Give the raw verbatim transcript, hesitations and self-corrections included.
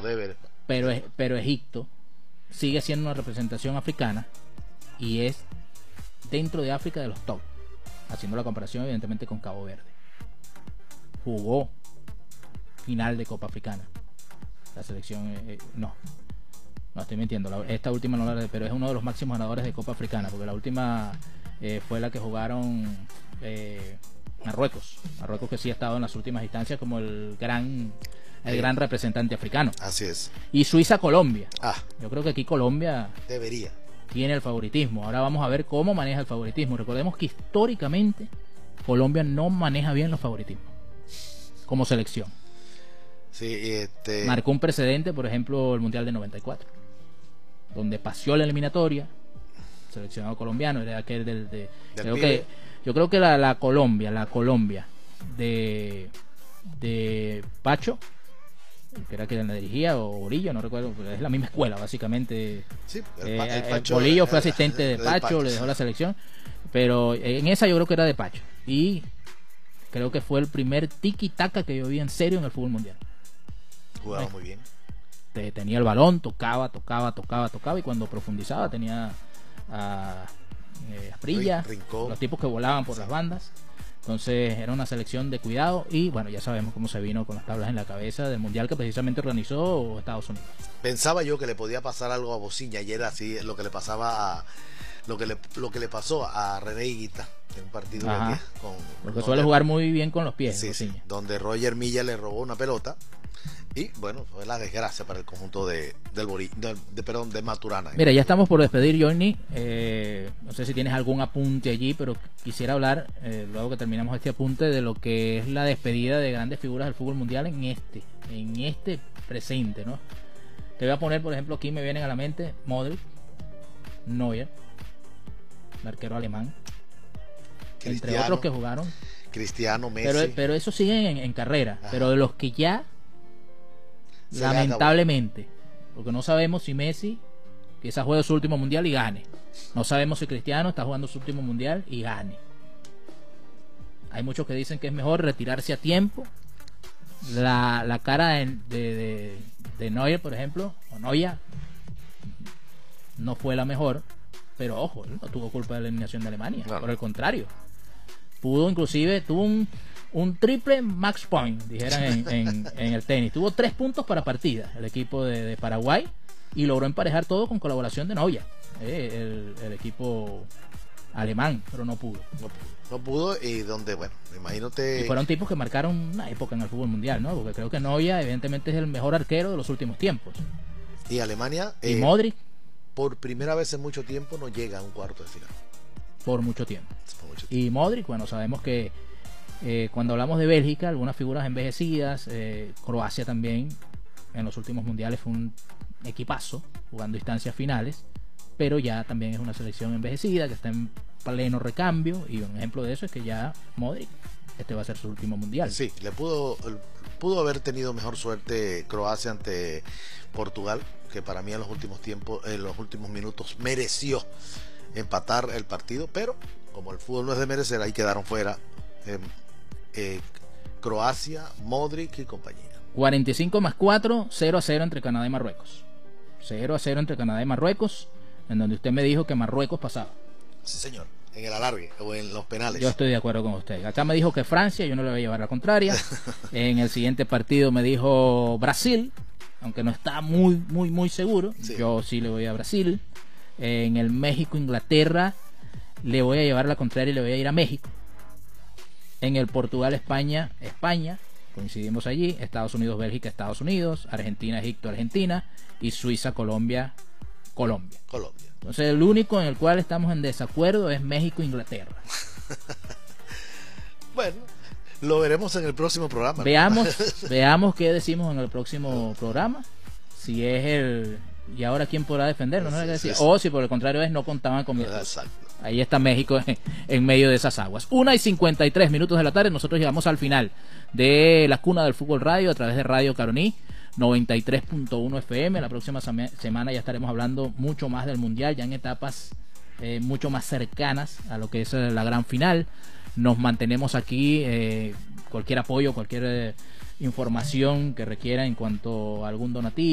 debe. Pero, pero Egipto sigue siendo una representación africana y es dentro de África de los top, haciendo la comparación evidentemente con Cabo Verde. Jugó final de Copa Africana la selección, eh, no no estoy mintiendo, la, esta última no la, pero es uno de los máximos ganadores de Copa Africana, porque la última eh, fue la que jugaron eh, Marruecos Marruecos que sí ha estado en las últimas instancias como el gran el gran representante africano. Así es. Y Suiza Colombia. Ah, yo creo que aquí Colombia debería tiene el favoritismo. Ahora vamos a ver cómo maneja el favoritismo. Recordemos que históricamente Colombia no maneja bien los favoritismos como selección. Sí, este... marcó un precedente, por ejemplo, el Mundial de noventa y cuatro, donde paseó la eliminatoria, seleccionado colombiano, era aquel del... De, del creo que, yo creo que la, la Colombia, la Colombia de, de Pacho, que era quien la dirigía, o Bolillo, no recuerdo, pero es la misma escuela básicamente. Sí, el, eh, el Pacho, Bolillo fue el, asistente de Pacho, Pacho, le dejó sí. la selección, pero en esa yo creo que era de Pacho, y creo que fue el primer tiki-taka que yo vi en serio en el fútbol mundial. Jugaba muy bien. Tenía el balón, tocaba, tocaba, tocaba, tocaba, y cuando profundizaba tenía a eh, Asprilla, Rincón, los tipos que volaban por sí. las bandas. Entonces era una selección de cuidado, y bueno, ya sabemos cómo se vino con las tablas en la cabeza del mundial que precisamente organizó Estados Unidos. Pensaba yo que le podía pasar algo a Bociña, y era así lo que le pasaba a lo que le, lo que le pasó a René Higuita en un partido Ajá. aquí con, porque suele jugar muy bien con los pies. Sí, sí, donde Roger Milla le robó una pelota. Y bueno, fue la desgracia para el conjunto de del Bori, de, de, perdón, de Maturana. Mira, ya estamos por despedir, Johnny. Eh, no sé si tienes algún apunte allí, pero quisiera hablar, eh, luego que terminamos este apunte, de lo que es la despedida de grandes figuras del fútbol mundial en este, en este presente, ¿no? Te voy a poner, por ejemplo, aquí me vienen a la mente Modric, Neuer, el arquero alemán, Cristiano, entre otros que jugaron. Cristiano, Messi. Pero, pero esos siguen en, en carrera. Ajá. Pero de los que ya Se lamentablemente, porque no sabemos si Messi quizás juegue su último mundial y gane, no sabemos si Cristiano está jugando su último mundial y gane. Hay muchos que dicen que es mejor retirarse a tiempo. La, la cara de, de, de, de Neuer, por ejemplo, o Neuer, no fue la mejor, pero ojo, él no tuvo culpa de la eliminación de Alemania, claro. Por el contrario, pudo inclusive, tuvo un un triple max point, dijeran en, en, en el tenis. Tuvo tres puntos para partida el equipo de, de Paraguay, y logró emparejar todo con colaboración de Neuer, eh, el, el equipo alemán, pero no pudo. No, no pudo, y donde, bueno, imagínate. Y fueron tipos que marcaron una época en el fútbol mundial, ¿no? Porque creo que Neuer evidentemente es el mejor arquero de los últimos tiempos. Y Alemania. Y eh, Modric. Por primera vez en mucho tiempo no llega a un cuarto de final. Por mucho tiempo. Por mucho Y tiempo. Modric, bueno, sabemos que Eh, cuando hablamos de Bélgica, algunas figuras envejecidas, eh, Croacia también en los últimos mundiales fue un equipazo jugando instancias finales, pero ya también es una selección envejecida que está en pleno recambio, y un ejemplo de eso es que ya Modric, este va a ser su último mundial. Sí, le pudo pudo haber tenido mejor suerte Croacia ante Portugal, que para mí en los últimos tiempos, en los últimos minutos mereció empatar el partido, pero como el fútbol no es de merecer, ahí quedaron fuera eh, Eh, Croacia, Modric y compañía. cuarenta y cinco más cuatro, cero a cero entre Canadá y Marruecos. cero a cero entre Canadá y Marruecos, en donde usted me dijo que Marruecos pasaba. Sí, señor, en el alargue o en los penales. Yo estoy de acuerdo con usted. Acá me dijo que Francia, yo no le voy a llevar la contraria. En el siguiente partido me dijo Brasil, aunque no está muy, muy, muy seguro. Sí. Yo sí le voy a Brasil. En el México-Inglaterra le voy a llevar la contraria y le voy a ir a México. En el Portugal-España, España, coincidimos allí. Estados Unidos-Bélgica, Estados Unidos. Argentina-Egipto, Argentina. Y Suiza-Colombia, Colombia. Colombia. Entonces el único en el cual estamos en desacuerdo es México-Inglaterra. Bueno, lo veremos en el próximo programa, ¿no? Veamos, veamos qué decimos en el próximo programa. Si es el... ¿Y ahora quién podrá defendernos? ¿No? Sí, sí, sí. O si por el contrario es no contaban con mi excusa. Ahí está México en, en medio de esas aguas. Una y cincuenta y tres minutos de la tarde. Nosotros llegamos al final de la Cuna del Fútbol Radio a través de Radio Caroní noventa y tres punto uno F M. La próxima semana ya estaremos hablando mucho más del Mundial, ya en etapas eh, mucho más cercanas a lo que es la gran final. Nos mantenemos aquí. Eh, cualquier apoyo, cualquier eh, información que requiera en cuanto a algún donativo,